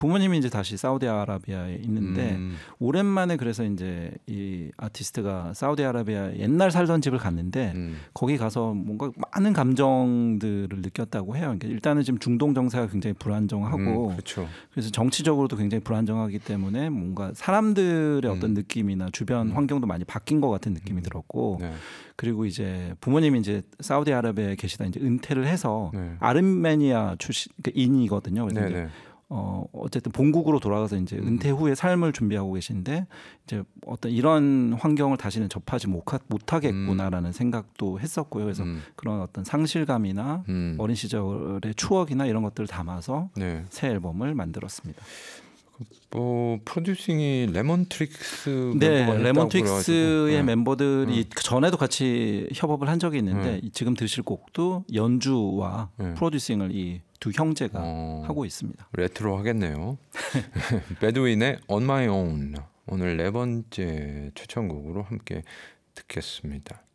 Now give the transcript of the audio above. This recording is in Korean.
부모님이 이제 다시 사우디아라비아에 있는데 오랜만에 그래서 이제 이 아티스트가 사우디아라비아 옛날 살던 집을 갔는데 거기 가서 뭔가 많은 감정들을 느꼈다고 해요. 그러니까 일단은 지금 중동 정세가 굉장히 불안정하고 그렇죠. 그래서 정치적으로도 굉장히 불안정하기 때문에 뭔가 사람들의 어떤 느낌이나 주변 환경도 많이 바뀐 것 같은 느낌이 들었고 네. 그리고 이제 부모님이 이제 사우디아라비아에 계시다 이제 은퇴를 해서 네. 아르메니아 출신 그러니까 인이거든요. 그래서 이제 네네. 어쨌든 본국으로 돌아가서 이제 은퇴 후에 삶을 준비하고 계신데 이제 어떤 이런 환경을 다시는 접하지 못하겠구나라는 생각도 했었고요. 그래서 그런 어떤 상실감이나 어린 시절의 추억이나 이런 것들을 담아서 네. 새 앨범을 만들었습니다. 프로듀싱이 레몬트릭스 네, 멤버가 했다고 레몬트릭스의 그래가지고. 멤버들이 전에도 같이 협업을 한 적이 있는데 지금 들으실 곡도 연주와 프로듀싱을 이 두 형제가 하고 있습니다. 레트로 하겠네요. 배드윈의 On My Own 오늘 네 번째 추천곡으로 함께 듣겠습니다.